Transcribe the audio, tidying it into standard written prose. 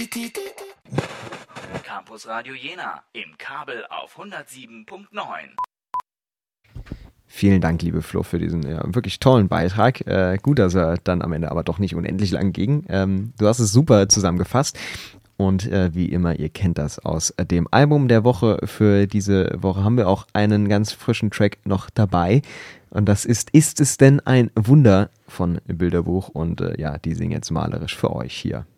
Campus Radio Jena im Kabel auf 107.9. Vielen Dank, liebe Flo, für diesen wirklich tollen Beitrag. Gut, dass er dann am Ende aber doch nicht unendlich lang ging. Du hast es super zusammengefasst. Und wie immer, ihr kennt das aus dem Album der Woche. Für diese Woche haben wir auch einen ganz frischen Track noch dabei. Und das ist es denn ein Wunder von Bilderbuch? Und die singen jetzt malerisch für euch hier.